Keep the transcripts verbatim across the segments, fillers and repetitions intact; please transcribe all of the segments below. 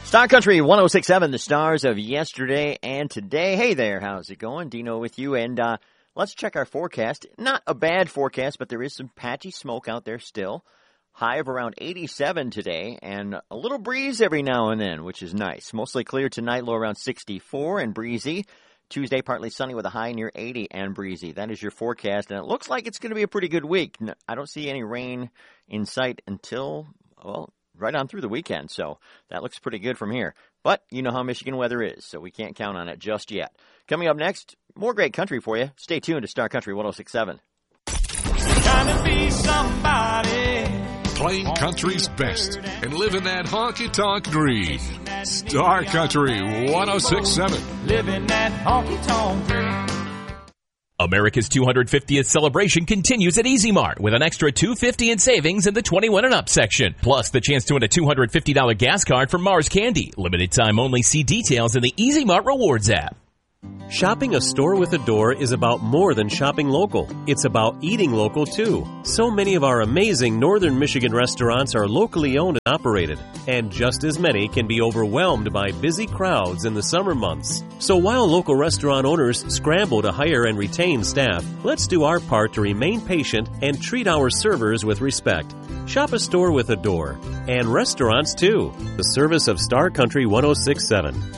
Star Country one oh six point seven, the stars of yesterday and today. Hey there, how's it going? Dino with you, and uh, let's check our forecast. Not a bad forecast, but there is some patchy smoke out there still. High of around eighty-seven today, and a little breeze every now and then, which is nice. Mostly clear tonight, low around sixty-four and breezy. Tuesday, partly sunny with a high near eighty and breezy. That is your forecast, and it looks like it's going to be a pretty good week. I don't see any rain in sight until, well, right on through the weekend, so that looks pretty good from here. But you know how Michigan weather is, so we can't count on it just yet. Coming up next, more great country for you. Stay tuned to Star Country one oh six point seven. Trying to be somebody. Playing country's best and living that honky-tonk dream. Star Country one oh six point seven. Living that honky-tonk dream. America's two hundred fiftieth celebration continues at Easy Mart with an extra two hundred fifty dollars in savings in the twenty-one and up section. Plus, the chance to win a two hundred fifty dollars gas card from Mars Candy. Limited time only. See details in the Easy Mart Rewards app. Shopping a store with a door is about more than shopping local. It's about eating local, too. So many of our amazing Northern Michigan restaurants are locally owned and operated, and just as many can be overwhelmed by busy crowds in the summer months. So while local restaurant owners scramble to hire and retain staff, let's do our part to remain patient and treat our servers with respect. Shop a store with a door, and restaurants, too. The service of Star Country one oh six point seven.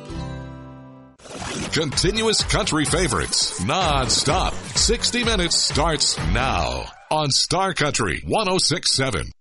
Continuous country favorites, non-stop. sixty minutes starts now on Star Country one oh six point seven.